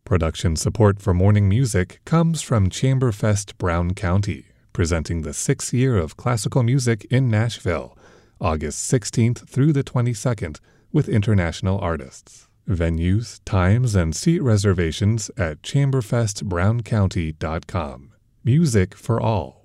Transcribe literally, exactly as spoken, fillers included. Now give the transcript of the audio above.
Production support for Morning Music comes from Chamberfest Brown County, presenting the sixth year of classical music in Nashville, August sixteenth through the twenty-second, with international artists. Venues, times, and seat reservations at chamberfest brown county dot com. Music for all.